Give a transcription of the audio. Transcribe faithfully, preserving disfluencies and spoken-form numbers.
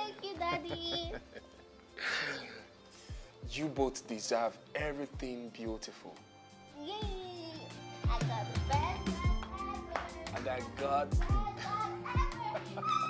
Thank you, Daddy. You both deserve everything beautiful. Yay! I got the best life ever. And I got... Best life ever.